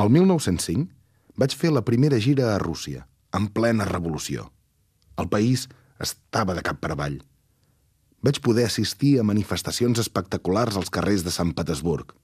El 1905 vaig fer la primera gira a Rússia, en plena revolució. El país estava de cap per avall. Vaig poder assistir a manifestacions espectaculars als carrers de Sant Petersburg.